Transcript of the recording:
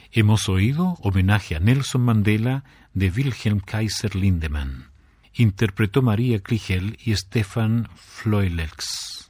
Hemos oído Homenaje a Nelson Mandela de Wilhelm Kaiser Lindemann. Interpretó María Kligel y Stefan Floilex.